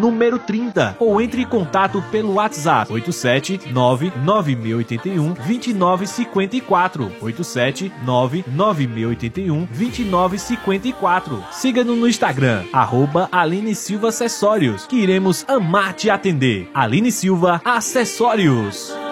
número 30, ou entre em contato pelo WhatsApp 87996812954, 87996812954. Siga-nos no Instagram, @Aline Silva Acessórios, que iremos amar te atender. Aline Silva Acessórios.